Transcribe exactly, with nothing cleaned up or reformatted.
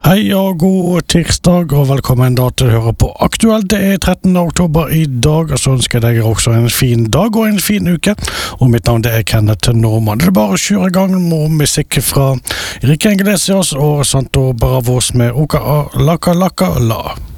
Hei og god tirsdag, og velkommen da til å høre på Aktuelt. Det er trettende oktober i dag, og så ønsker jeg deg også en fin dag og en fin uke. Og mitt navn det er Kenneth Norman. Det er bare å kjøre i gang med musikk fra Enrique Iglesias og Santo Baravos med Oka Laka Laka La.